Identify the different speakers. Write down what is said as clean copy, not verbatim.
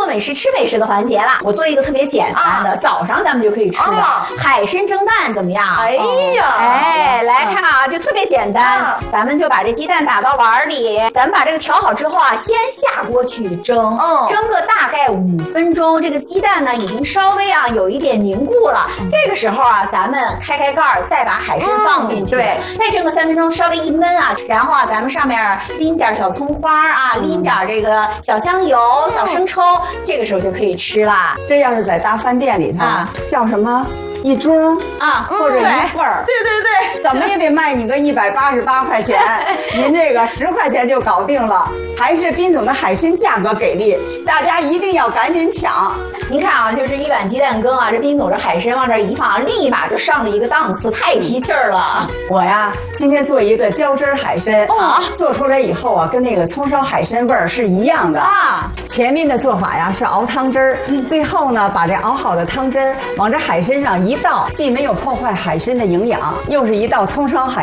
Speaker 1: 美食吃美食的环节了。我做一个特别简单的，早上咱们就可以吃的海参蒸蛋，怎么样？
Speaker 2: 哎呀，
Speaker 1: 哎，来看啊，就特别简单，咱们就把这鸡蛋打到碗里，咱们把这个调好之后啊，先下锅去蒸，蒸个大概5分钟，这个鸡蛋呢已经稍微啊有一点凝固了。这个时候啊，咱们开盖儿，再把海参放进去，对，再蒸个3分钟，稍微一焖啊，然后啊，咱们上面淋点小葱花啊，淋点这个小香油、小生抽，这个时候就可以吃啦。
Speaker 2: 这要是在大饭店里头，叫什么？一盅啊，或者一份儿，
Speaker 1: 对对对，
Speaker 2: 怎么也得卖你个188块钱，您这个10块钱就搞定了。还是彬总的海参价格给力，大家一定要赶紧抢。
Speaker 1: 您看啊，就是一碗鸡蛋羹啊，这彬总这海参往这一放，立马就上了一个档次，太提气儿了。
Speaker 2: 我呀，今天做一个浇汁海参做出来以后啊，跟那个葱烧海参味儿是一样的啊。前面的做法呀是熬汤汁儿，最后呢把这熬好的汤汁儿往这海参上一倒，既没有破坏海参的营养，又是一道葱烧海